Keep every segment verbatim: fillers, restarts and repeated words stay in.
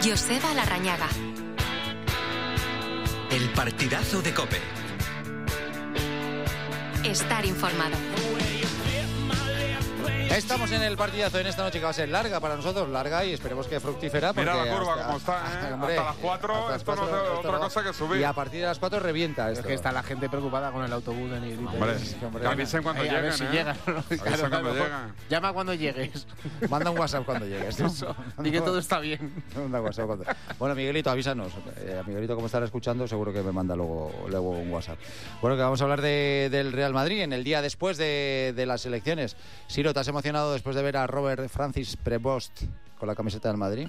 Joseba Larrañaga. El partidazo de COPE. Estar informado. Estamos en el partidazo en esta noche que va a ser larga para nosotros, larga y esperemos que fructífera. Mira la curva hasta, como está, ¿eh? hombre, hasta las cuatro, hasta las esto cuatro, no es esto otra no. cosa que subir. Y a partir de las cuatro revienta esto. Es que está la gente preocupada con el autobús de Negrita. Hombre, hombre, que avisen cuando Ay, a lleguen, ver si ¿eh? llegan. Avisen Claro, cuando claro. llegan. Llama cuando llegues. Manda un WhatsApp cuando llegues, ¿no? Eso. Y que todo está bien. Manda un WhatsApp cuando... Bueno, Miguelito, avísanos. Eh, a Miguelito, como estará escuchando, seguro que me manda luego, luego un WhatsApp. Bueno, que vamos a hablar de, del Real Madrid en el día después de, de las elecciones. Siro, ¿te has emocionado después de ver a Robert Francis Prevost con la camiseta del Madrid?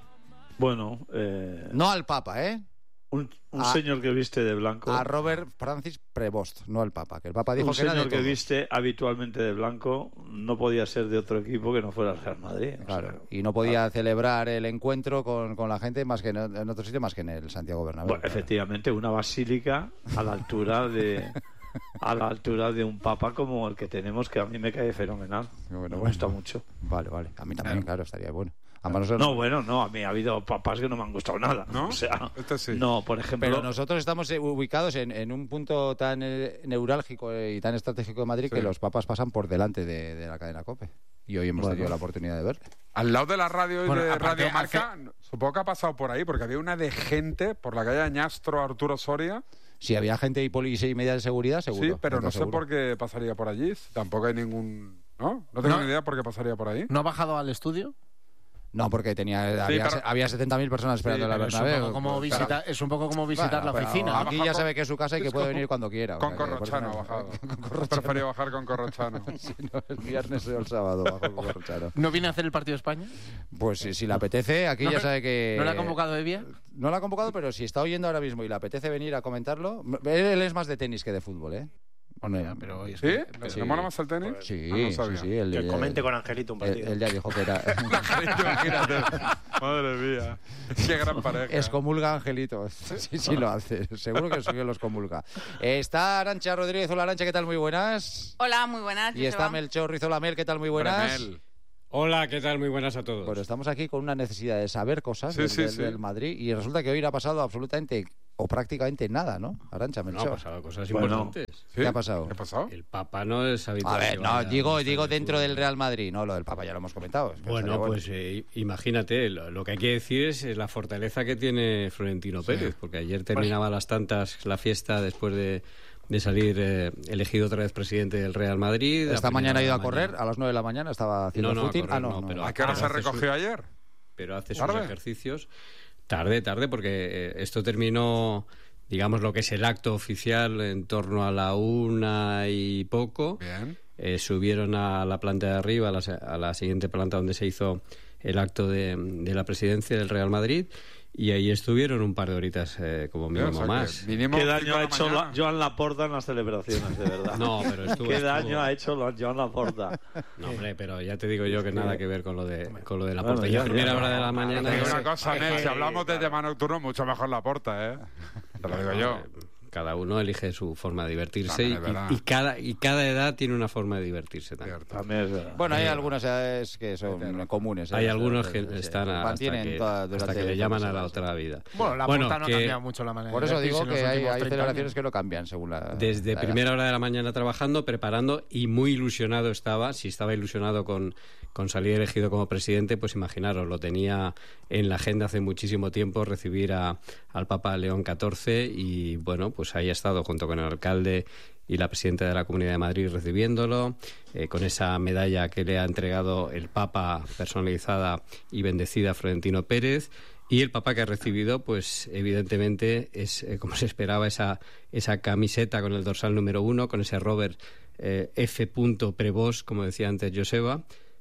Bueno, eh, No al Papa, ¿eh? un, un a, señor que viste de blanco. A Robert Francis Prevost, no al Papa, que el Papa dijo un que era de señor que todos. viste habitualmente de blanco no podía ser de otro equipo que no fuera el Real Madrid. Claro, O sea, y no podía claro. celebrar el encuentro con, con la gente más que en, en otro sitio más que en el Santiago Bernabéu. Bueno, efectivamente, una basílica a la altura de a la altura de un papa como el que tenemos, que a mí me cae fenomenal. Bueno, me bueno. gusta mucho. Vale, vale. A mí también, claro, estaría bueno. Además, nosotros... No, bueno, no, a mí ha habido papas que no me han gustado nada. ¿No? O sea, Este sí. no, por ejemplo. Pero nosotros estamos eh, ubicados en, en un punto tan eh, neurálgico y tan estratégico de Madrid Sí. que los papas pasan por delante de, de la cadena COPE. Y hoy hemos Bueno. tenido la oportunidad de verle. Al lado de la radio y Bueno, de aparte, Radio Marca, hace- supongo que ha pasado por ahí, porque había una de gente por la calle Añastro, Arturo Soria. Si había gente y policía y medidas de seguridad, seguro. Sí, pero te no sé aseguro. por qué pasaría por allí. Tampoco hay ningún... ¿No? No tengo No. ni idea por qué pasaría por ahí. ¿No ha bajado al estudio? No, porque tenía había, pero- había setenta mil personas esperando en la Pero es, un Bernabéu. poco como Pues, visita- claro. es un poco como visitar Bueno, la pero oficina. Aquí ¿no? ya sabe que es su casa y que Es puede con- venir cuando quiera. o Con sea que por eso Corrochano no- ha bajado. Con Corrochano. Prefería bajar con Corrochano. Si no, el viernes o el sábado bajo con Corrochano. ¿No viene a hacer el partido de España? Pues si, si le apetece, aquí ¿No, ya sabe que... ¿No le ha convocado Evia? No lo ha convocado, pero si está oyendo ahora mismo y le apetece venir a comentarlo... Él es más de tenis que de fútbol, ¿eh? Bueno, ya, pero es ¿Sí? que- ¿Le Sí. mola más el tenis? Sí, Ah, no sí, sabía. sí. Él, Que él- comente con Angelito un él, partido. él ya dijo que era... Imagínate. Madre mía. Qué gran pareja. Excomulga a Angelito. Sí, sí lo hace. Seguro que sí que los comulga. Eh, está Arantxa Rodríguez. Hola, Arantxa, ¿qué tal? Muy buenas. Hola, muy buenas. Y está Melchor Rizolamel, ¿qué tal? Muy buenas. Bremel. Hola, ¿qué tal? Muy buenas a todos. Bueno, estamos aquí con una necesidad de saber cosas Sí, del, sí, del- sí. del Madrid y resulta que hoy no ha pasado absolutamente o prácticamente nada, ¿no? Arantxa, no, Melchor. ha pasado cosas Bueno. importantes. ¿Sí? ¿Qué ha pasado? ¿Qué ha pasado? El Papa no es habitual. A ver, que no, vaya digo, a digo estar dentro fútbol. del Real Madrid, no, lo del Papa ya lo hemos comentado. Es que Bueno, estaría pues eh, imagínate, lo, lo que hay que decir es la fortaleza que tiene Florentino Pérez, porque ayer terminaba a las tantas la fiesta después de, de salir eh, elegido otra vez presidente del Real Madrid. Esta A mañana ha ido primera a de la correr, mañana. a las nueve de la mañana estaba haciendo No, no, a footing. correr Ah, no, no, no. pero ¿A qué hora Pero se hace su- recogió ayer? Pero hace sus ¿Tarde? ejercicios tarde, tarde, porque eh, esto terminó, digamos, lo que es el acto oficial en torno a la una y poco. Bien. Eh, subieron a la planta de arriba, a la, a la siguiente planta donde se hizo el acto de, de la presidencia del Real Madrid, y ahí estuvieron un par de horitas eh, como mínimo O sea, que más. mínimo ¿Qué cinco daño de ha la hecho mañana. la- Joan Laporta en las celebraciones, de verdad? No, pero estuvo... ¿Qué estuvo- daño ha hecho la- Joan Laporta? No, hombre, pero ya te digo yo que nada que ver con lo de, con lo de la Bueno, puerta. Y ya, a primera ya. hora de la Te mañana... digo ya una sé- cosa, es Nel, que- si hablamos de tema nocturno, mucho mejor la porta, ¿eh? Te lo digo yo. Cada uno elige su forma de divertirse También y, es verdad. y cada, y cada edad tiene una forma de divertirse también. Cierto. También es verdad. Bueno, hay algunas edades que son comunes. ¿eh? Hay O sea, algunos sí, que sí, sí. están hasta mantienen que, toda- hasta durante que le llaman a la todas otra vida. Bueno, la Bueno, puerta no que- ha cambiado mucho la manera Por de eso divertirse digo en los que hay, últimos hay treinta celebraciones años. que no cambian según la... Desde la edad. primera hora de la mañana trabajando, preparando y muy ilusionado estaba. Si estaba ilusionado con, con salir elegido como presidente, pues imaginaros, lo tenía en la agenda hace muchísimo tiempo recibir a, al Papa León catorce y bueno, pues ahí ha estado junto con el alcalde y la presidenta de la Comunidad de Madrid recibiéndolo, eh, con esa medalla que le ha entregado el Papa personalizada y bendecida a Florentino Pérez. Y el Papa que ha recibido, pues evidentemente es, eh, como se esperaba, esa, esa camiseta con el dorsal número uno, con ese Robert eh, F. Prevost, como decía antes Joseba,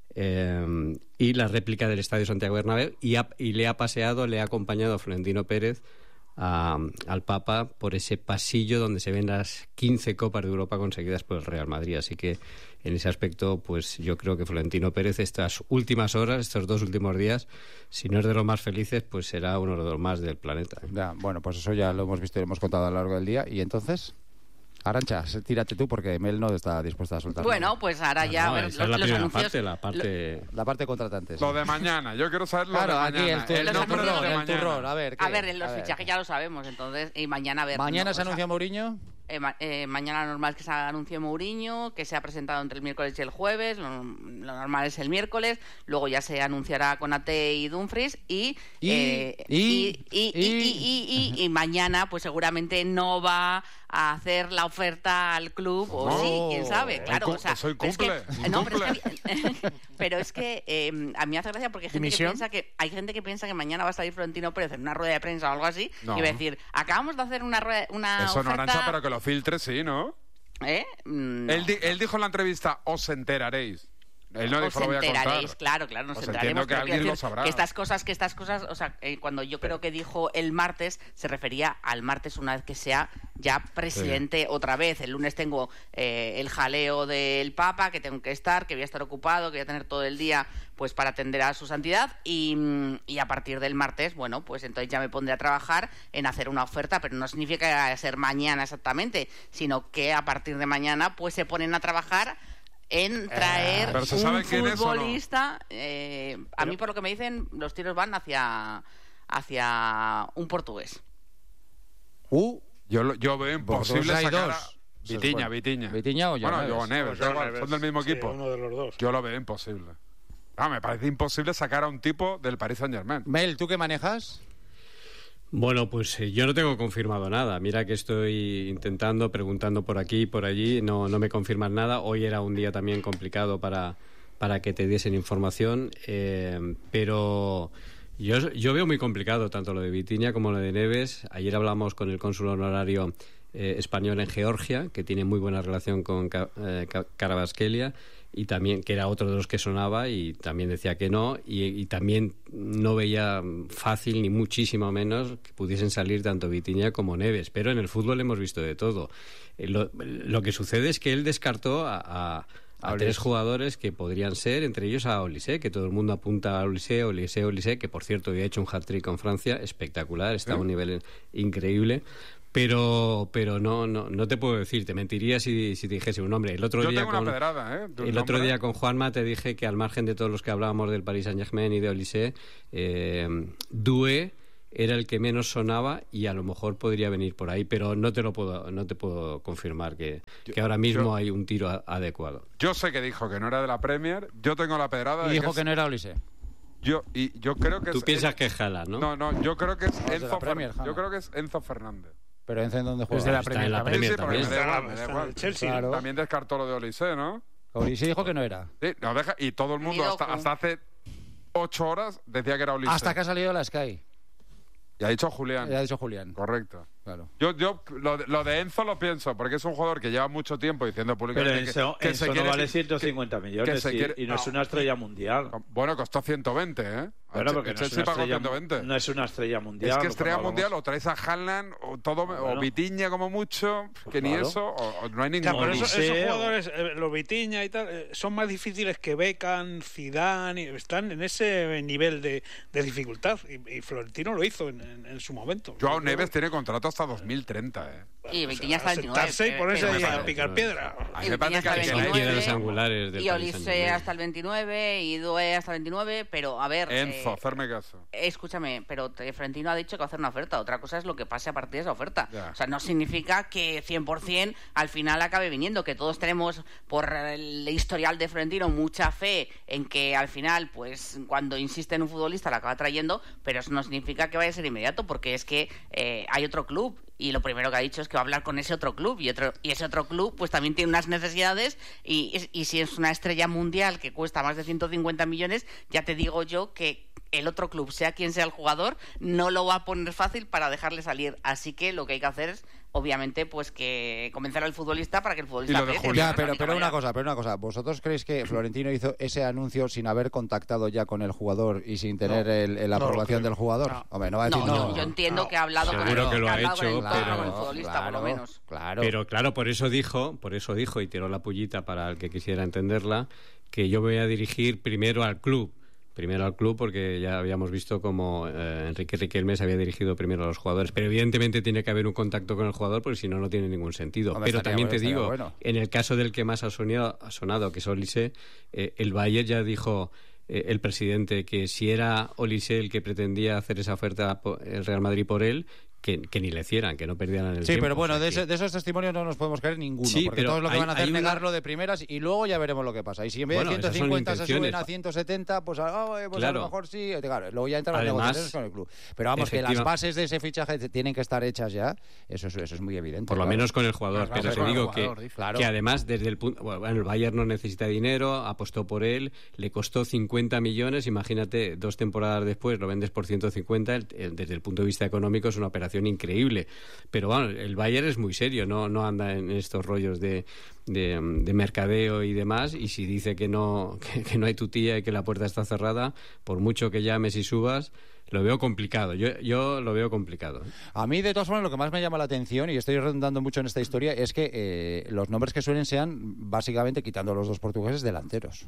eh, y la réplica del Estadio Santiago Bernabéu, y, ha- y le ha paseado, le ha acompañado a Florentino Pérez a- al Papa por ese pasillo donde se ven las quince Copas de Europa conseguidas por el Real Madrid. Así que en ese aspecto, pues yo creo que Florentino Pérez estas últimas horas, estos dos últimos días, si no es de los más felices, pues será uno de los más del planeta. Ya, bueno, pues eso ya lo hemos visto y lo hemos contado a lo largo del día. ¿Y entonces? Arantxa, tírate tú porque Mel no está dispuesta a soltar. Bueno, nada. pues ahora ya... No, bueno, esa los, es la los primera anuncios... parte, la parte... La parte contratante. Sí. Lo de mañana, yo quiero saber lo Claro, de aquí mañana. el, tu- el, Los nombre anuncios- de turrón, el mañana. turrón, a ver. A ¿qué? ver, los A ver. fichajes ya lo sabemos, entonces, y mañana a ver... Mañana no, se o sea, anuncia Mourinho. Eh, ma- eh, mañana lo normal es que se anuncie Mourinho, que se ha presentado entre el miércoles y el jueves, lo, lo normal es el miércoles, luego ya se anunciará Konate y Dumfries y Y- eh, y- y, y, y- y- y- y- y mañana pues seguramente no va a hacer la oferta al club, o No. sí, quién sabe, claro. Hoy O sea, cu- hoy pero es que- cumple, no, pero es incumple. que, pero es que eh, a mí me hace gracia porque hay gente que ¿Dimisión? piensa que hay gente que piensa que mañana va a salir Florentino Pérez en una rueda de prensa o algo así No. y va a decir, acabamos de hacer una rueda, una Eso no, oferta... Arantxa, pero que lo filtre, sí, ¿no? ¿Eh? Mm, Él, di- él dijo en la entrevista, os enteraréis. Él no os dijo, lo voy a enteraréis, contar. claro, claro, nos Pues enteraremos. entiendo que pero alguien quiero lo decir sabrá. Que estas cosas, que estas cosas, o sea, eh, cuando yo creo que dijo el martes, se refería al martes una vez que sea ya presidente otra vez. El lunes tengo eh, el jaleo del Papa, que tengo que estar, que voy a estar ocupado, que voy a tener todo el día pues para atender a su santidad y, mm, y a partir del martes, bueno, pues entonces ya me pondré a trabajar en hacer una oferta, pero no significa que vaya a ser mañana exactamente, sino que a partir de mañana pues se ponen a trabajar en traer ¿Pero se sabe un quién es o no? futbolista. eh, a mí, por lo que me dicen, los tiros van hacia, hacia un portugués. Uh, Yo, lo- yo veo imposible Vosotros hay sacar dos. a... Vitiña, Vitiña. Vitiña o Joao Bueno, Neves. Joao Neves, da igual, son del mismo Sí, equipo. uno de los dos. Yo lo veo imposible. Ah, me parece imposible sacar a un tipo del Paris Saint-Germain. Mel, ¿tú qué manejas? Bueno, pues eh, yo no tengo confirmado nada. Mira que estoy intentando, preguntando por aquí y por allí, no, no me confirman nada. Hoy era un día también complicado para, para que te diesen información, eh, pero yo, yo veo muy complicado tanto lo de Vitiña como lo de Neves. Ayer hablamos con el cónsul honorario eh, español en Georgia, que tiene muy buena relación con Ca- eh, Ca- Karabaskhelia, y también que era otro de los que sonaba y también decía que no y, y también no veía fácil ni muchísimo menos que pudiesen salir tanto Vitiña como Neves, pero en el fútbol hemos visto de todo. Eh, lo, lo que sucede es que él descartó a, a, a Olise. tres jugadores que podrían ser, entre ellos a Olise, que todo el mundo apunta a Olise, Olise, Olise, que por cierto había hecho un hat-trick con Francia espectacular, está a un nivel increíble. Pero, pero no, no, no te puedo decir, te mentiría si, si te dijese un nombre. El otro Yo día tengo con, una pedrada, ¿eh? de un el otro nombre. día con Juanma te dije que al margen de todos los que hablábamos del Paris Saint-Germain y de Olise, eh, Doué era el que menos sonaba y a lo mejor podría venir por ahí, pero no te lo puedo, no te puedo confirmar que, Yo- que ahora mismo yo- hay un tiro a- adecuado. Yo sé que dijo que no era de la Premier. Yo tengo la pedrada Y de dijo que, que es- no era Olise. yo y yo creo que Tú es piensas que es Haaland, ¿no? No, no, yo creo que es No, es de la Enzo Premier, Fer- Hanna. Yo creo que es Enzo Fernández. Pero ¿en dónde juega? Es de la Está Premier en la también. Sí, Premier sí, porque también. me da igual, Está- me da está igual. en el Chelsea. Claro. También descartó lo de Olise, ¿no? Olise dijo que no era. Sí, no deja, y todo el mundo Ni hasta, Doku. hasta hace ocho horas decía que era Olise. Hasta que ha salido la Sky. Y ha dicho Julián. Ya ha dicho Julián. Correcto. Claro. Yo, yo lo, de- lo de Enzo lo pienso, porque es un jugador que lleva mucho tiempo diciendo Pero públicamente que, Enzo, que Enzo se no quiere... vale ciento cincuenta que millones se y, quiere- y no, es no. una estrella mundial. Bueno, costó ciento veinte, ¿eh? Bueno, El porque Che- no es, Chelsea una pagó estrella, ciento veinte. no es una estrella mundial. Es que lo estrella hablamos. mundial o traes a Haaland o, todo, o Bueno. Vitiña como mucho, que ni claro. eso, o, o no hay Claro, ninguno. pero esos, Olise, esos o- jugadores, eh, los Vitiña y tal, eh, son más difíciles que Beckham, Zidane, y están en ese nivel de, de dificultad. Y, y Florentino lo hizo en, en- en su momento. Joao Neves tiene contrato hasta dos mil treinta, ¿eh? Y Vitiña está A en veintinueve. sentarse y ponerse pero- ahí a pero- picar piedra. A mí Y me parece Vitiña que, hasta que el hay- piedras veintinueve, angulares del y Paris Olise Saint-Germain. hasta el veintinueve y Doué hasta el veintinueve, pero a ver... Enzo, eh, hacerme caso. Escúchame, pero te- Florentino ha dicho que va a hacer una oferta. Otra cosa es lo que pase a partir de esa oferta. Ya. O sea, no significa que cien por ciento al final acabe viniendo, que todos tenemos, por el historial de Florentino, mucha fe en que al final, pues, cuando insiste en un futbolista lo acaba trayendo, pero eso no significa que vaya a ser inmediato, porque es que eh, hay otro club y lo primero que ha dicho es que va a hablar con ese otro club y otro y ese otro club pues también tiene unas necesidades y, y si es una estrella mundial que cuesta más de ciento cincuenta millones, ya te digo yo que el otro club, sea quien sea el jugador, no lo va a poner fácil para dejarle salir. Así que lo que hay que hacer es, obviamente, pues que convencer al futbolista para que el futbolista... Y lo de apriete, Julián. esa Ya, es la pero, única pero una manera. cosa, pero una cosa. ¿Vosotros creéis que Florentino hizo ese anuncio sin haber contactado ya con el jugador y sin tener No, el, el no lo aprobación creo. del jugador? No. Hombre, no va a decir No, no. yo, yo entiendo No. que ha hablado con Seguro el, que lo ha ha hablado con hecho, el, con pero- el futbolista, por lo claro, menos. Claro. Pero claro, por eso dijo, por eso dijo y tiró la pullita para el que quisiera entenderla, que yo me voy a dirigir primero al club, primero al club, porque ya habíamos visto como eh, Enrique Riquelme se había dirigido primero a los jugadores, pero evidentemente tiene que haber un contacto con el jugador, porque si no, no tiene ningún sentido. Hombre, pero también bueno, te digo, bueno. en el caso del que más ha sonado, ha sonado que es Olise, eh, el Bayern ya dijo eh, el presidente que si era Olise el que pretendía hacer esa oferta el Real Madrid por él, Que, que ni le hicieran, que no perdieran el sí, tiempo. pero bueno, o sea de, que... ese, de esos testimonios no nos podemos creer ninguno, Sí, porque pero todos lo que hay- van a hacer hay es una- negarlo de primeras y luego ya veremos lo que pasa. Y si en vez Bueno, de esas ciento cincuenta son se suben a intenciones. ciento setenta, pues, ah, pues Claro. a lo mejor sí. Claro, luego ya entran las Además, negociaciones con el club. Pero vamos, que las efectiva- bases de ese fichaje te- tienen que estar hechas ya, eso es, eso es muy evidente. Por lo claro. menos con el jugador, Las pero bases te con el digo jugador, que, dice. Claro. que además desde el punto, bueno, el Bayern no necesita dinero, apostó por él, le costó cincuenta millones, imagínate, dos temporadas después lo vendes por ciento cincuenta, el- el- desde el punto de vista económico es una operación increíble, pero bueno, el Bayern es muy serio, no, no anda en estos rollos de, de, de mercadeo y demás, y si dice que no, que, que no hay tutía y que la puerta está cerrada, por mucho que llames y subas, lo veo complicado, yo, yo lo veo complicado. A mí, de todas formas, lo que más me llama la atención, y estoy redundando mucho en esta historia, es que eh, los nombres que suelen sean, básicamente, quitando a los dos portugueses, delanteros.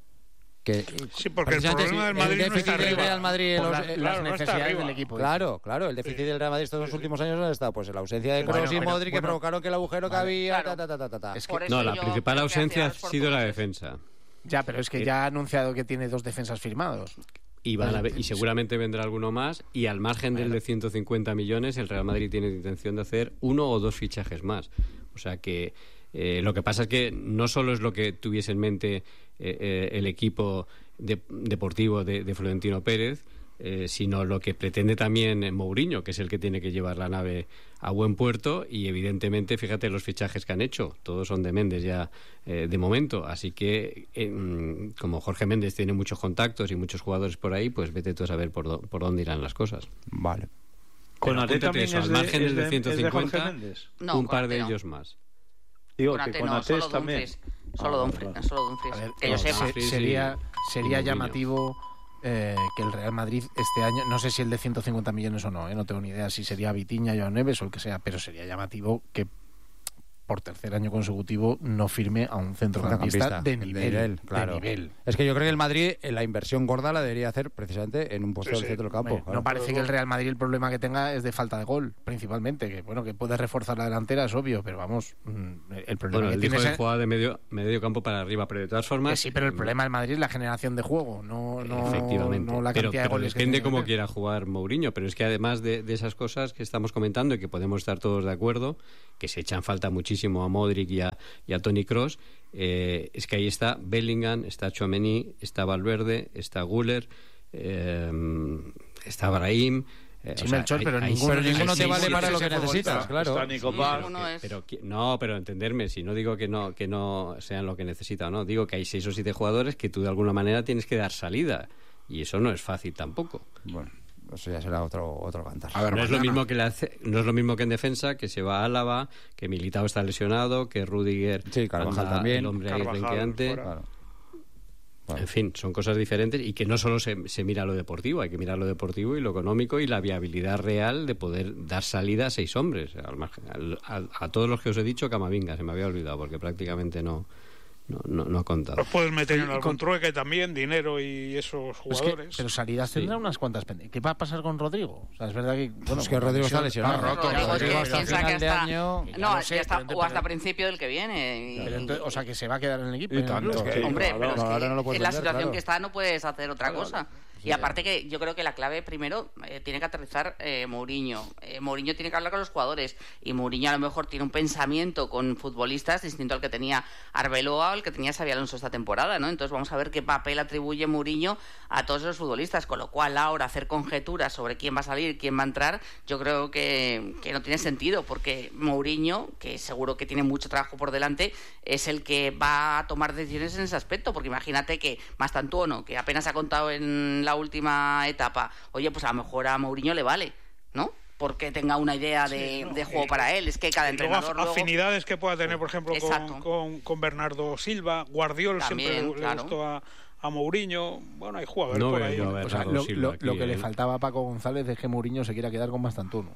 Que, Sí, porque el precisamente, problema del el Madrid no déficit está del arriba. Real Madrid, Por los- la- eh, las claro, no está necesidades arriba. del equipo. Claro, claro, el déficit del Real Madrid estos dos últimos años ¿dónde está? Pues en la ausencia de Bueno, Kroos y pero- Modric, que bueno, provocaron que el agujero que vale. había, Claro. ta, ta, ta, ta, ta. Es que- Por eso No, la yo principal creo que ausencia ha hacia los sido la portugueses. defensa. Ya, pero es que ya ha anunciado que tiene dos defensas firmados. Y, van a ver- y seguramente vendrá alguno más, y al margen del de ciento cincuenta millones, el Real Madrid tiene intención de hacer uno o dos fichajes más. O sea que eh, lo que pasa es que no solo es lo que tuviese en mente eh, eh, el equipo de- deportivo de, de Florentino Pérez, eh, sino lo que pretende también eh, Mourinho, que es el que tiene que llevar la nave a buen puerto, y evidentemente, fíjate los fichajes que han hecho, todos son de Méndez ya eh, de momento, así que eh, mm, como Jorge Méndez tiene muchos contactos y muchos jugadores por ahí, pues vete tú a saber por, do- por dónde irán las cosas. Vale. Con Pero Ate apúntate también eso, es al de, margen es del de de- ciento es de Jorge cincuenta, Méndez. No, un par de Ate no. ellos más. Digo Con que Ate con no, Ate solo también. Dumfries. Solo Ah, Dumfries, vale. solo Dumfries. A ver, Que yo eh, sepa. se- Dumfries y- sería y sería Mourinho. llamativo eh, que el Real Madrid este año, no sé si el de ciento cincuenta millones o no, eh, no tengo ni idea si sería Vitinha, Joao Neves o el que sea, pero sería llamativo que por tercer año consecutivo no firme a un centrocampista de de nivel, nivel, claro. de nivel. Es que yo creo que el Madrid, eh, la inversión gorda la debería hacer precisamente en un puesto Sí, del sí. centro del campo. Hombre, claro. no parece que el Real Madrid el problema que tenga es de falta de gol, principalmente, que bueno, que puede reforzar la delantera, es obvio, pero vamos, mm, el problema Bueno, que él tiene dijo es que jugaba de medio, medio campo para arriba, pero de todas formas... que sí, pero el problema del Madrid es la generación de juego, no, no, Efectivamente, no la pero, cantidad de pero goles que depende tiene que cómo meter. quiera jugar Mourinho, pero es que además de, de esas cosas que estamos comentando y que podemos estar todos de acuerdo, que se echan falta muchísimo a Modric y a, y a Toni Kroos, eh, es que ahí está Bellingham, está Tchouaméni, está Valverde, está Güler, eh, está Brahim... eh, Sí, o sea, Melchor, hay- pero hay- ninguno- Pero ninguno hay te seis- vale siete- para lo que ese necesitas, futbolista. claro. Está Nico Sí, Paz, uno es- Pero qui- no, pero entenderme, si no digo que no que no sean lo que necesita o no, digo que hay seis o siete jugadores que tú de alguna manera tienes que dar salida, y eso no es fácil tampoco. Bueno, eso ya será otro, otro cantar. A ver, No es lo mañana. mismo que le hace- no es lo mismo que en defensa, que se va a Álava, que Militao está lesionado, que Rudiger, Sí, Carvajal anda también. el hombre ahí Carvajal renqueante. fuera. Claro. Bueno. En fin, son cosas diferentes, y que no solo se, se mira lo deportivo, hay que mirar lo deportivo y lo económico y la viabilidad real de poder dar salida a seis hombres. Al margen- al- al- a, todos los que os he dicho, Camavinga, se me había olvidado porque prácticamente no, no, no, no ha contado. Los puedes meter en Y algún con- trueque también, dinero y esos Pues que- jugadores. pero salidas tendrá unas cuantas pendientes. ¿Qué va a pasar con Rodrigo? O sea, es verdad que bueno, Es que con la Rodrigo está lesión- lesionado. Ah, roto, Rodrigo, es que Rodrigo hasta piensa final que de hasta- año. Ya No, lo sé, ya está, pero entonces- o hasta principio del que viene. y- Pero entonces, o sea, que se va a quedar en el equipo. Y en el tanto, club. sí. Hombre, claro. pero es No, que ahora no lo puedes en la vender, situación claro. que está no puedes hacer otra cosa. Y aparte que yo creo que la clave primero eh, tiene que aterrizar eh, Mourinho. Eh, Mourinho tiene que hablar con los jugadores, y Mourinho a lo mejor tiene un pensamiento con futbolistas distinto al que tenía Arbeloa o el que tenía Xabi Alonso esta temporada, ¿no? Entonces vamos a ver qué papel atribuye Mourinho a todos los futbolistas, con lo cual ahora hacer conjeturas sobre quién va a salir, quién va a entrar, yo creo que, que no tiene sentido, porque Mourinho, que seguro que tiene mucho trabajo por delante, es el que va a tomar decisiones en ese aspecto, porque imagínate que Mastantuono, que apenas ha contado en la última etapa, oye, pues a lo mejor a Mourinho le vale, ¿no? Porque tenga una idea de, Sí, no, de juego y- para él. Es que cada Y luego entrenador af- luego... afinidades que pueda tener, por ejemplo, Exacto. con, con, con Bernardo Silva. Guardiola También, siempre le, le claro. gustó a, a Mourinho. Bueno, hay jugadores No por veo ahí. yo a O sea, Bernardo lo, Silva lo- aquí, lo que ¿eh? le faltaba a Paco González es que Mourinho se quiera quedar con Mastantuono.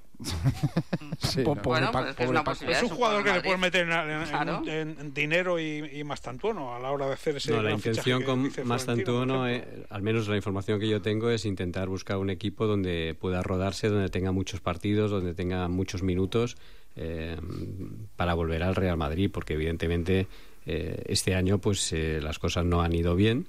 Sí, Po- ¿no? pobre Bueno, Pa- pues es que es pobre una Paco. posibilidad. Es un jugador que le Madrid. puedes meter en, en- Claro. en- en dinero y, y Mastantuono a la hora de hacer ese No, la gran fichaje intención que con dice Florentino, Mastantuono, por ejemplo. eh, al menos la información que yo tengo, es intentar buscar un equipo donde pueda rodarse, donde tenga muchos partidos, donde tenga muchos minutos eh, para volver al Real Madrid, porque evidentemente eh, este año pues eh, las cosas no han ido bien.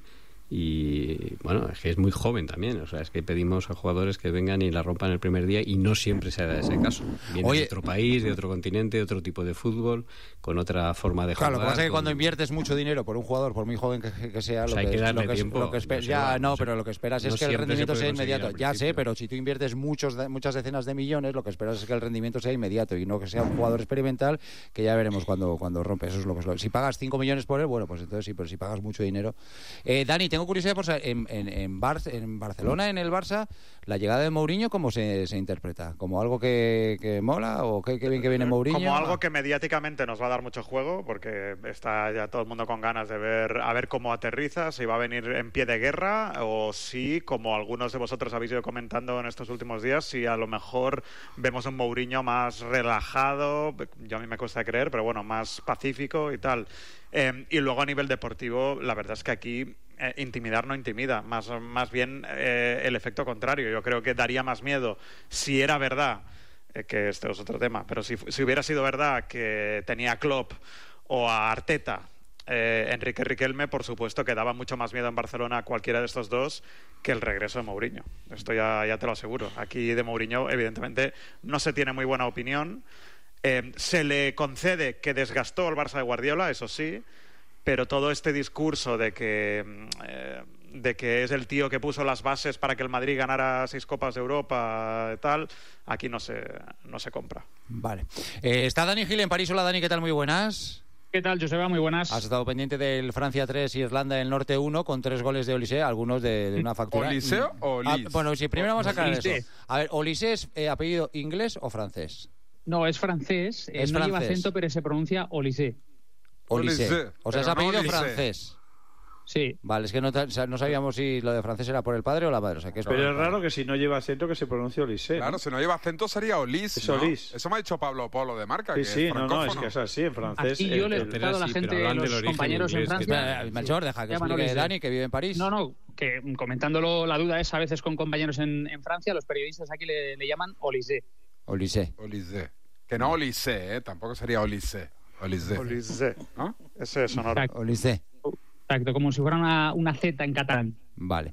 Y bueno, es que es muy joven también, o sea, es que pedimos a jugadores que vengan y la rompan el primer día y no siempre se da ese caso. Viene Oye. de otro país, de otro continente, de otro tipo de fútbol, con otra forma de Claro, jugar. lo que pasa es que con- cuando inviertes mucho dinero por un jugador, por muy joven que, que sea, O sea, lo hay que, que es- darle lo que es- tiempo, lo que espe- no se ya va, no, no se- pero lo que esperas no es que el siempre se rendimiento puede sea conseguir inmediato. al Ya sé, principio. pero si tú inviertes muchos, de- muchas decenas de millones, lo que esperas es que el rendimiento sea inmediato y no que sea un jugador experimental que ya veremos cuando, cuando rompe. Eso es lo que es lo- Si pagas cinco millones por él, bueno, pues entonces sí, pero si pagas mucho dinero. Eh, Dani, tengo curiosidad por saber, en, en, en, Bar- en Barcelona, en el Barça, la llegada de Mourinho, ¿cómo se, se interpreta? ¿Como algo que, que mola o qué, qué bien que viene Mourinho? Como algo que mediáticamente nos va a dar mucho juego, porque está ya todo el mundo con ganas de ver a ver cómo aterriza, si va a venir en pie de guerra o si, como algunos de vosotros habéis ido comentando en estos últimos días, si a lo mejor vemos un Mourinho más relajado, yo a mí me cuesta creer, pero bueno, más pacífico y tal. Eh, y luego a nivel deportivo, la verdad es que aquí eh, intimidar no intimida, más, más bien eh, el efecto contrario. Yo creo que daría más miedo si era verdad, eh, que este es otro tema, pero si, si hubiera sido verdad que tenía a Klopp o a Arteta, eh, Enrique Riquelme, por supuesto que daba mucho más miedo en Barcelona a cualquiera de estos dos que el regreso de Mourinho. Esto ya, ya te lo aseguro. Aquí de Mourinho, evidentemente, no se tiene muy buena opinión. Eh, se le concede que desgastó al Barça de Guardiola, eso sí, pero todo este discurso de que, eh, de que es el tío que puso las bases para que el Madrid ganara seis Copas de Europa y tal, aquí no se, no se compra. Vale. Eh, está Dani Gil en París. Hola, Dani, ¿qué tal? Muy buenas. ¿Qué tal, Joseba? Muy buenas. Has estado pendiente del Francia tres, Irlanda del Norte uno, con tres goles de Olise, algunos de, de una factura. ¿Olise o Ah, Olis? bueno, sí, primero vamos a aclarar Olise. eso. A ver, ¿Olise es eh, apellido inglés o francés? No, es francés. eh, Es no lleva francés. acento, pero se pronuncia Olise. Olise. Olise, O sea, es pero no apellido Olise. francés. Sí. Vale, es que no, ta- o sea, no sabíamos si lo de francés era por el padre o la madre. O sea, que es por Pero el es padre. raro que si no lleva acento que se pronuncie Olise. Claro, si no lleva acento sería Olis, Es ¿no? Olis. Eso me ha dicho Pablo Polo de Marca, Sí, que sí, es no, no, francófono. es que es así, en francés. Aquí yo eh, le he eh, explicado a la sí, pero gente, hablan los del origen compañeros en inglés, que Francia. Espera, Melchor, deja que Llaman explique Olise. Dani, que vive en París. No, no, que mm, comentándolo, la duda es a veces con compañeros en, en Francia, los periodistas aquí le, le llaman Olise. Olise. Olise. Que no Olise, ¿eh? Tampoco sería Olise. Olise. Olise, ¿No? ese es sonoro. Exacto, Olise. exacto, como si fuera una, una Z en catalán. Vale.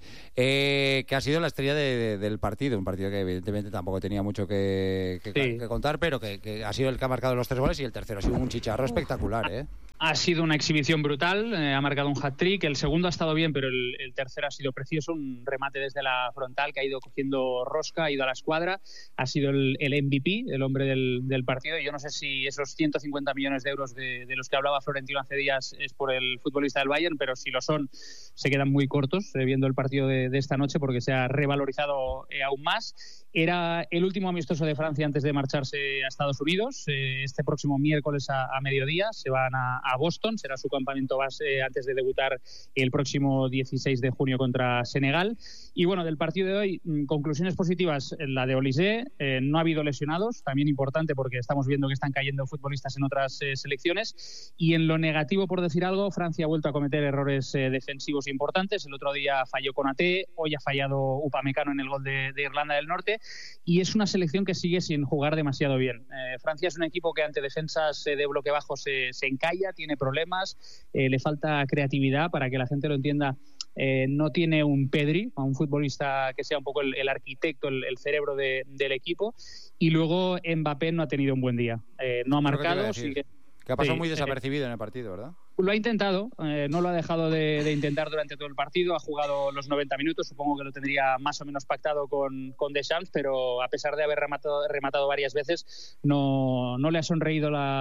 Eh, que ha sido la estrella de- de- del partido, un partido que evidentemente tampoco tenía mucho que, que- Sí. que contar, pero que, que ha sido el que ha marcado los tres goles y el tercero ha sido un chicharro espectacular, ¿eh? Ha sido una exhibición brutal, eh, ha marcado un hat-trick, el segundo ha estado bien, pero el, el tercero ha sido precioso, un remate desde la frontal que ha ido cogiendo rosca, ha ido a la escuadra, ha sido el, el M V P, el hombre del, del partido, y yo no sé si esos ciento cincuenta millones de euros de, de los que hablaba Florentino hace días es por el futbolista del Bayern, pero si lo son, se quedan muy cortos eh, viendo el partido de, de esta noche porque se ha revalorizado eh, aún más. Era el último amistoso de Francia antes de marcharse a Estados Unidos. Eh, este próximo miércoles a, a mediodía se van a, a Boston. Será su campamento base antes de debutar el próximo dieciséis de junio contra Senegal. Y bueno, del partido de hoy, mmm, conclusiones positivas. La de Olise, eh, no ha habido lesionados. También importante porque estamos viendo que están cayendo futbolistas en otras eh, selecciones. Y en lo negativo, por decir algo, Francia ha vuelto a cometer errores eh, defensivos importantes. El otro día falló Konaté, hoy ha fallado Upamecano en el gol de, de Irlanda del Norte. Y es una selección que sigue sin jugar demasiado bien. Eh, Francia es un equipo que ante defensas eh, de bloque bajo se, se encalla, tiene problemas, eh, le falta creatividad. Para que la gente lo entienda, eh, no tiene un Pedri, un futbolista que sea un poco el, el arquitecto, el, el cerebro de, del equipo. Y luego Mbappé no ha tenido un buen día. Eh, no ha Creo que te iba a marcado, decir. sigue... Que ha pasado Sí, muy eh, desapercibido en el partido, ¿verdad? Lo ha intentado, eh, no lo ha dejado de, de intentar durante todo el partido, ha jugado los noventa minutos, supongo que lo tendría más o menos pactado con, con Deschamps, pero a pesar de haber rematado, rematado varias veces, no, no le ha sonreído la,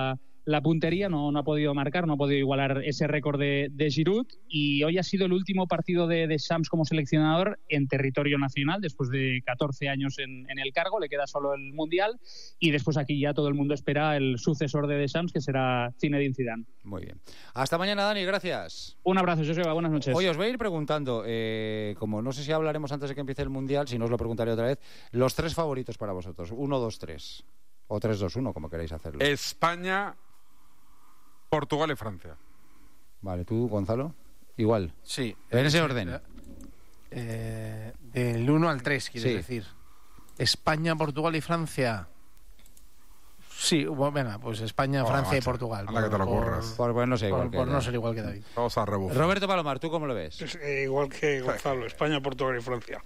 la puntería, no, no ha podido marcar, no ha podido igualar ese récord de, de Giroud, y hoy ha sido el último partido de, de Shams como seleccionador en territorio nacional, después de catorce años en, en el cargo, le queda solo el Mundial, y después aquí ya todo el mundo espera el sucesor de Deschamps, que será Zinedine Zidane. Muy bien. Hasta mañana, Dani, gracias. Un abrazo, Joseba, buenas noches. Hoy os voy a ir preguntando, eh, como no sé si hablaremos antes de que empiece el Mundial, si no os lo preguntaré otra vez, los tres favoritos para vosotros, uno, dos, tres, o tres, dos, uno, como queréis hacerlo. España, Portugal y Francia. Vale, ¿tú, Gonzalo? Igual. Sí. En ese orden. Eh, del uno al tres, quieres Sí. decir. España, Portugal y Francia. Sí, bueno, venga, pues España, Oh, Francia y macho, Portugal. anda que te lo curras. Por, pues no sé, igual por, que por no Dani. ser igual que David. Vamos a rebufar. Roberto Palomar, ¿tú cómo lo ves? Pues, eh, igual que Gonzalo, España, Portugal y Francia.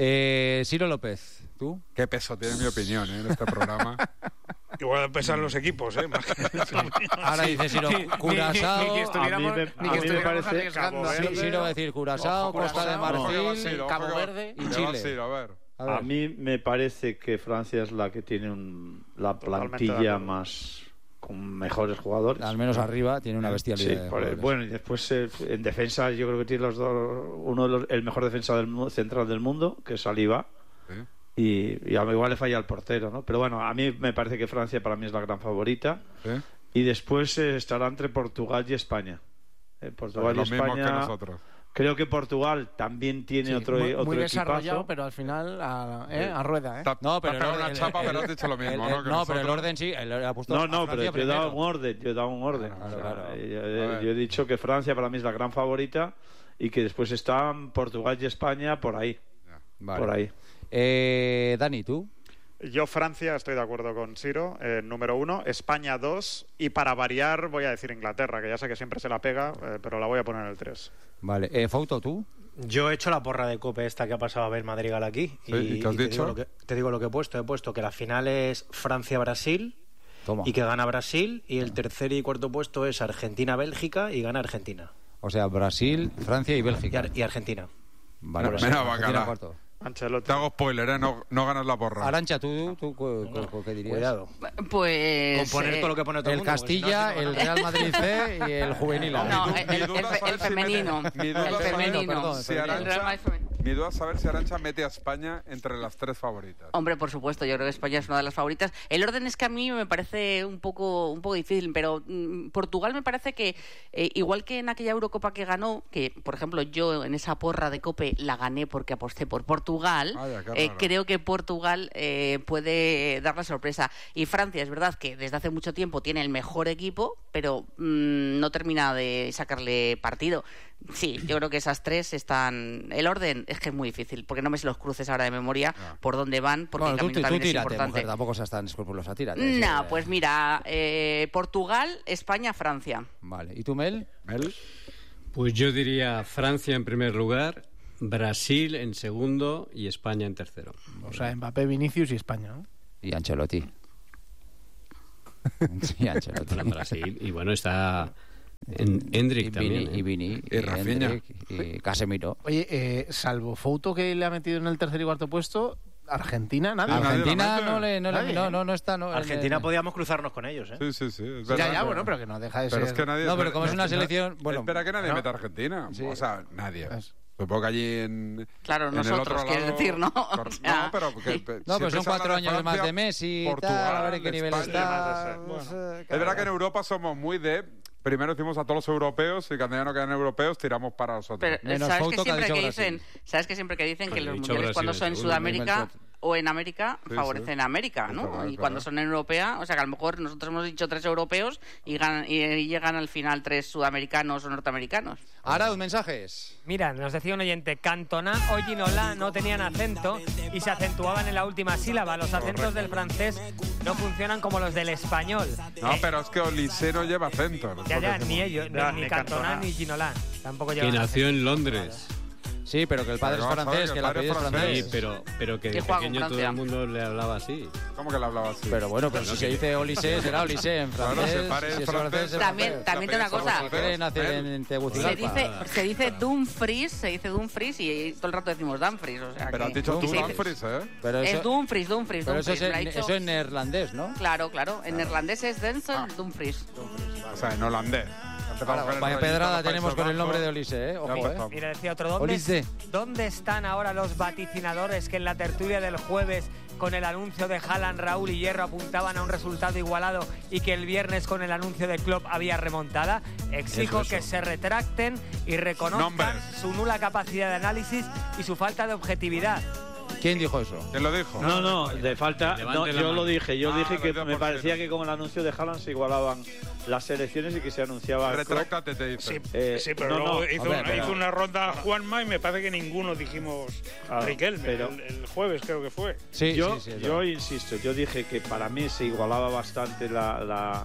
Eh, Ciro López, ¿tú? Qué peso tiene mi opinión ¿eh? en este programa. Igual pesan los equipos, ¿eh? Más que- Ahora dice Ciro, Curazao. Ni que estuviéramos, a mí me- ni a que mí me estuviéramos parece arriesgando. Cabo Sí, Verde. Ciro va a decir Curazao, Ojo, Costa de Curazao. Marfil, No, Ciro, Cabo ojo, Verde y que va Chile. Ciro, a ver. A ver. A mí me parece que Francia es la que tiene un- la Totalmente de plantilla acuerdo. más con mejores jugadores. Al menos arriba tiene una bestialidad. Sí, de por- jugadores. bueno, y después eh, en defensa yo creo que tiene los dos, uno de los, el mejor defensa del mu- central del mundo, que es Saliba, Sí. y, y a- igual le falla al portero, ¿no? Pero bueno, a mí me parece que Francia para mí es la gran favorita, ¿Sí? y después eh, estará entre Portugal y España. Eh, Portugal Lo y mismo que España. nosotros. Creo que Portugal también tiene Sí, otro, muy, otro muy equipazo. desarrollado, pero al final a, ¿eh? a rueda, ¿eh? Te- No, pero te el has pegado orden- una el- chapa, el- pero has dicho lo mismo, el- ¿no? el- Que no, pero el nosotros. orden sí, él ha puesto No, a no, pero Francia yo he dado primero. un orden, yo he dado un orden. Claro, O sea, claro. yo, A he- ver. yo he dicho que Francia para mí es la gran favorita y que después están Portugal y España por ahí. Vale. Por ahí. Eh, Dani, ¿tú? Yo, Francia, estoy de acuerdo con Ciro, eh, número uno, España dos, y para variar voy a decir Inglaterra, que ya sé que siempre se la pega, eh, pero la voy a poner en el tres. Vale. Eh, Fauto, ¿tú? Yo he hecho la porra de Cope esta que ha pasado a ver Madrigal aquí. Sí, ¿y qué has te, dicho? Digo lo que, te digo lo que he puesto. He puesto que la final es Francia-Brasil Toma. y que gana Brasil. Y el tercer y cuarto puesto es Argentina-Bélgica y gana Argentina. O sea, Brasil, Francia y Y, Bélgica. Ar- y Argentina. Vale, Menos Argentina bacala. cuarto. Ancelotti. Te hago spoiler, ¿eh? No, no ganas la porra. Arancha, ¿tú, tú, cu- cu- cu- qué dirías? Cuidado. Pues... Con poner eh, todo lo que pone todo el El mundo. porque si no, Castilla, si no el gana. Real Madrid C y el Juvenil A. No, Mi du- el, mi el- duda el- es el saber si femenino. mete- mi duda El es saber- femenino. perdón, Si El Real Arancha, Madrid femenino. mi duda es saber si Arancha mete a España entre las tres favoritas. Hombre, por supuesto, yo creo que España es una de las favoritas. El orden es que a mí me parece un poco un poco difícil, pero mm, Portugal me parece que, eh, igual que en aquella Eurocopa que ganó, que por ejemplo yo en esa porra de Cope la gané porque aposté por Portugal, Vaya, qué eh, raro. creo que Portugal eh, puede dar la sorpresa. Y Francia, es verdad que desde hace mucho tiempo tiene el mejor equipo, pero mm, no termina de sacarle partido. Sí, yo creo que esas tres están... El orden es que es muy difícil, porque no me sé los cruces ahora de memoria por dónde van, porque Bueno, el tú, camino tú también es tírate, importante. mujer, tampoco seas tan escrupulosa, tírate. sí, No, eh. pues mira, eh, Portugal, España, Francia. Vale. ¿Y tú, Mel? ¿Mel? Pues yo diría Francia en primer lugar, Brasil en segundo y España en tercero. O sea, Mbappé, Vinicius y España, ¿no? Y Ancelotti. sí, Ancelotti. Para Brasil. Y bueno, está en Endrick y también. Vini, ¿eh? y Vini, Y Rafinha. Endrick, y Casemiro. Oye, eh, salvo Fouto que le ha metido en el tercer y cuarto puesto, Argentina, nada. Sí, nadie Argentina lo mete. no, le, no, le- Nadie, no, ¿eh? no, no está... No, Argentina eh, podíamos cruzarnos con ellos, ¿eh? Sí, sí, sí. Es Ya, verdad, ya, bueno, pero que no deja de Pero ser... es que nadie... No, pero como es una no- selección... Bueno, Espera que nadie no. meta a Argentina. Sí. O sea, nadie. Es- Supongo que allí en... Claro, en el nosotros, otro quieres lado- decir, ¿no? Cor- O sea, no, pero... Que, que- no, pero siempre son se habla cuatro de años más Francia, de Messi y Portugal, tal, a ver en qué nivel España. está. Bueno, Pues, eh, Es verdad que en Europa somos muy de... Primero decimos a todos los europeos y cuando ya no quedan europeos tiramos para nosotros. Pero Menos sabes Fouto, que que ha siempre dicho que Brasil. dicen, sabes que siempre que dicen que Bueno, los he dicho mundiales Brasil cuando en son en segundo, Sudamérica Messi. o en América Sí, favorecen sí. a América, Es ¿no? verdad, y es cuando verdad. son en Europea, o sea que a lo mejor nosotros hemos dicho tres europeos y, ganan, y, y llegan al final tres sudamericanos o norteamericanos. Arauz, mensajes. Mira, nos decía un oyente, Cantona o Ginola no tenían acento y se acentuaban en la última sílaba. Los acentos del francés no funcionan como los del español. No, Eh, pero es que Olise no lleva acento. ya, ya, Porque ni decimos- ellos, ni, Ya, ni ni Cantona Cantona. ni Ginola. Tampoco Que llevan nació en Londres. Sí, pero que el padre Pero es vamos a ver, francés, que que el el padre apellido es es francés. Sí, pero, pero que Que de juega con pequeño todo Francia. el mundo le hablaba así. ¿Cómo que le hablaba así? Pero bueno, pero si se dice Olise, será Olise en Claro, francés. se pare si es francés, francés, es También, francés. también te una cosa. Si quiere nacer en Se Tegucigalpa. dice, se dice Dumfries, se dice Dumfries y todo el rato decimos Dumfries. O sea Pero has que- dicho tú se dice- Dumfries, ¿eh? Pero Es eso, Dumfries, Dumfries, pero eso Dumfries. es me lo ha en, dicho- eso en neerlandés, ¿no? Claro, claro. En neerlandés es Denzel Dumfries. O sea, en holandés. Vaya, vaya pedrada tenemos con el nombre de Olise, ¿eh? Ojo, ¿eh? Mira, decía otro, ¿dónde, Olise. ¿dónde están ahora los vaticinadores que en la tertulia del jueves con el anuncio de Haaland, Raúl y Hierro apuntaban a un resultado igualado y que el viernes con el anuncio de Klopp había remontada? Exijo Eso, eso. que se retracten y reconozcan Nombres. su nula capacidad de análisis y su falta de objetividad. ¿Quién dijo eso? ¿Quién lo dijo? No, no, de falta. Levante No, la yo mano. lo dije. Yo Ah, dije que verdad, me por parecía cierto. que con el anuncio de Haaland se igualaban las elecciones y que se anunciaba. Klopp. Retráctate, te dice. Sí, Eh, sí, pero no, luego no, hizo, a ver, hizo pero- una ronda Juanma y me parece que ninguno dijimos Ah, Riquelme, pero- el, el jueves creo que fue. Sí, yo, sí, sí. es yo verdad. insisto, yo dije que para mí se igualaba bastante la, la,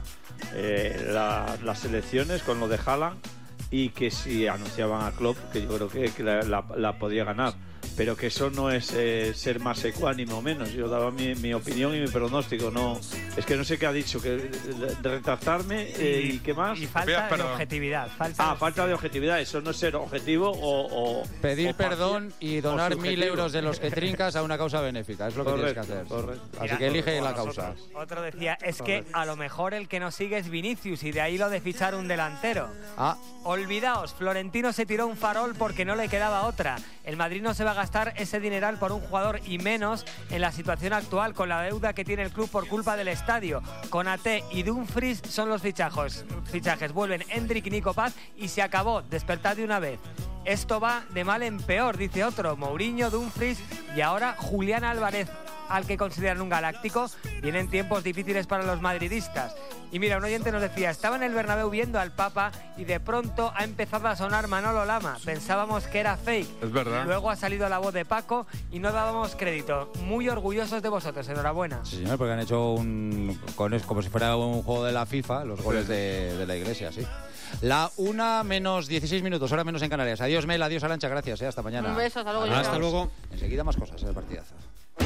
eh, la- las elecciones con lo de Haaland y que si anunciaban a Klopp, que yo creo que, que la, la- la podía ganar. Pero que eso no es eh, ser más ecuánime o menos. Yo daba mi, mi opinión y mi pronóstico. No, es que no sé qué ha dicho, que de, de retractarme eh, y qué más. Y falta Pidas de perdón. objetividad. Falta Ah, de- falta de objetividad. Eso no es ser objetivo o. o Pedir o parcial perdón y o donar mil subjetivo. euros de los que trincas a una causa benéfica. Es lo que Correcto, tienes que hacer. correcto. Así Mira, que elige como la causa. nosotros. Otro decía, es que a lo mejor el que no sigue es Vinicius y de ahí lo de fichar un delantero. Ah, Olvidaos, Florentino se tiró un farol porque no le quedaba otra. El Madrid no se va a gastar ese dineral por un jugador y menos en la situación actual con la deuda que tiene el club por culpa del estadio. Konaté y Dumfries son los fichajos. fichajes. Vuelven Endrick y Nico Paz y se acabó. Despertad de una vez. Esto va de mal en peor, dice otro. Mourinho, Dumfries y ahora Julián Álvarez, al que consideran un galáctico. Vienen tiempos difíciles para los madridistas. Y mira, un oyente nos decía, estaba en el Bernabéu viendo al Papa y de pronto ha empezado a sonar Manolo Lama. Pensábamos que era fake. Es verdad. Luego ha salido la voz de Paco y no dábamos crédito. Muy orgullosos de vosotros, enhorabuena. sí, señor, porque han hecho un. Con, como si fuera un juego de la FIFA, los goles de, de la iglesia, sí. La una menos dieciséis minutos, ahora menos en Canarias. Adiós, Mel, adiós, Arancha, gracias, eh, hasta mañana. Un beso, hasta luego. Adiós. Hasta luego. Enseguida más cosas en el partidazo.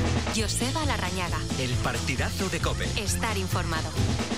Joseba Larrañaga. El partidazo de COPE. Estar informado.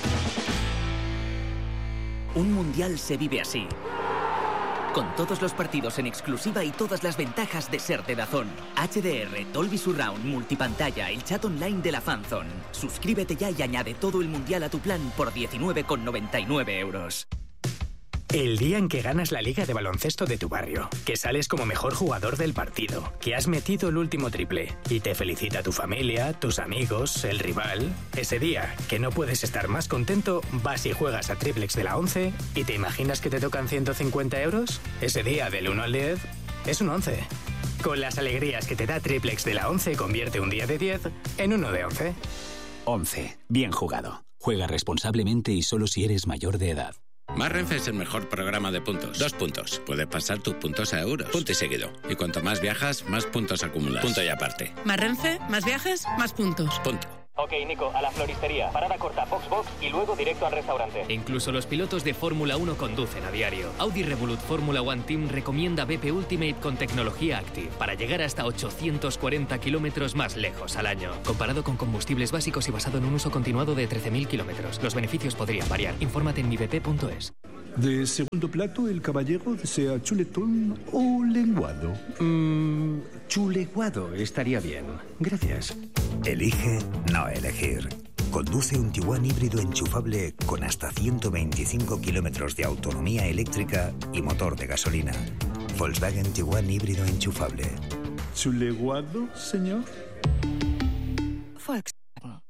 Un mundial se vive así. Con todos los partidos en exclusiva y todas las ventajas de ser de DAZN. H D R, Dolby Surround, multipantalla, el chat online de la Fanzone. Suscríbete ya y añade todo el mundial a tu plan por diecinueve con noventa y nueve euros. El día en que ganas la liga de baloncesto de tu barrio, que sales como mejor jugador del partido, que has metido el último triple y te felicita tu familia, tus amigos, el rival. Ese día, que no puedes estar más contento, vas y juegas a Triplex de la once y te imaginas que te tocan ciento cincuenta euros. Ese día, del uno al diez, es un once. Con las alegrías que te da Triplex de la once, convierte un día de diez en uno de once. once. Bien jugado. Juega responsablemente y solo si eres mayor de edad. Más Renfe es el mejor programa de puntos. Dos puntos. Puedes pasar tus puntos a euros. Punto y seguido. Y cuanto más viajas, más puntos acumulas. Punto y aparte. Más Renfe, más viajes, más puntos. Punto. Ok, Nico, a la floristería. Parada corta, box box y luego directo al restaurante. Incluso los pilotos de Fórmula uno conducen a diario. Audi Revolut Fórmula One Team recomienda B P Ultimate con tecnología Active para llegar hasta ochocientos cuarenta kilómetros más lejos al año. Comparado con combustibles básicos y basado en un uso continuado de trece mil kilómetros. Los beneficios podrían variar. Infórmate en mi b p punto es. De segundo plato, el caballero desea chuletón o lenguado. Mmm, chuleguado estaría bien. Gracias. Elige no elegir. Conduce un Tiguan híbrido enchufable con hasta ciento veinticinco kilómetros de autonomía eléctrica y motor de gasolina. Volkswagen Tiguan híbrido enchufable. ¿Chuleguado, señor? Volkswagen.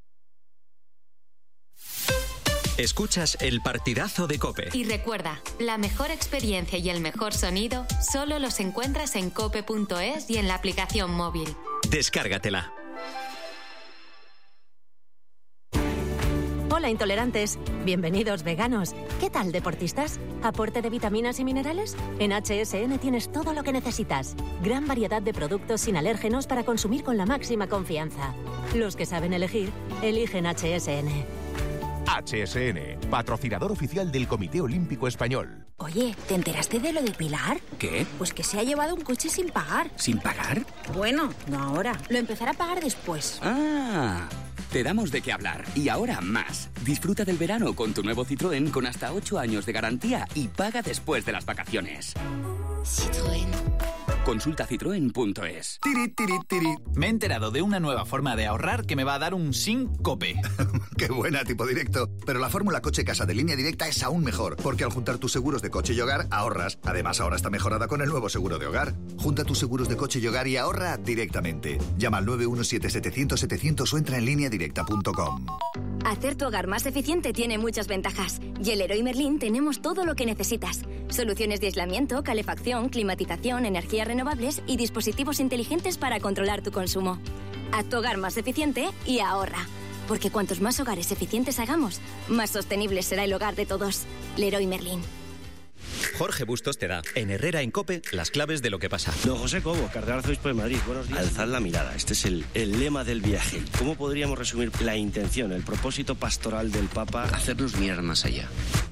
Escuchas el partidazo de COPE. Y recuerda, la mejor experiencia y el mejor sonido solo los encuentras en cope punto es y en la aplicación móvil. Descárgatela. Hola intolerantes, bienvenidos veganos. ¿Qué tal deportistas? ¿Aporte de vitaminas y minerales? En H S N tienes todo lo que necesitas. Gran variedad de productos sin alérgenos para consumir con la máxima confianza. Los que saben elegir, eligen H S N. H S N, patrocinador oficial del Comité Olímpico Español. Oye, ¿te enteraste de lo de Pilar? ¿Qué? Pues que se ha llevado un coche sin pagar. ¿Sin pagar? Bueno, no ahora. Lo empezará a pagar después. Ah, te damos de qué hablar. Y ahora más. Disfruta del verano con tu nuevo Citroën con hasta ocho años de garantía y paga después de las vacaciones. Citroën. Consulta citroen punto es. Tiri, tiri, tiri. Me he enterado de una nueva forma de ahorrar que me va a dar un síncope. ¡Qué buena, tipo directo! Pero la fórmula Coche Casa de Línea Directa es aún mejor, porque al juntar tus seguros de coche y hogar, ahorras. Además, ahora está mejorada con el nuevo seguro de hogar. Junta tus seguros de coche y hogar y ahorra directamente. Llama al nueve uno siete setecientos setecientos o entra en línea directa punto com. Hacer tu hogar más eficiente tiene muchas ventajas. Y en Leroy Merlin tenemos todo lo que necesitas. Soluciones de aislamiento, calefacción, climatización, energías renovables y dispositivos inteligentes para controlar tu consumo. Haz tu hogar más eficiente y ahorra. Porque cuantos más hogares eficientes hagamos, más sostenible será el hogar de todos. Leroy Merlin. Jorge Bustos te da, en Herrera en COPE, las claves de lo que pasa. Don José Cobo, cardenal arzobispo de Madrid. Buenos días. Alzad la mirada. Este es el, el lema del viaje. ¿Cómo podríamos resumir la intención, el propósito pastoral del Papa? Hacernos mirar más allá.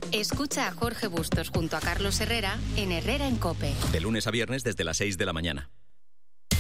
Escucha a Jorge Bustos junto a Carlos Herrera en Herrera en COPE. De lunes a viernes desde las seis de la mañana.